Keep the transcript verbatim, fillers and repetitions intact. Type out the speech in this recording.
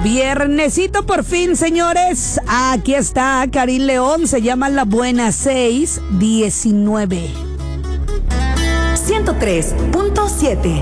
Viernesito por fin, señores. Aquí está Karim León, se llama La Buena seis diecinueve. ciento tres punto siete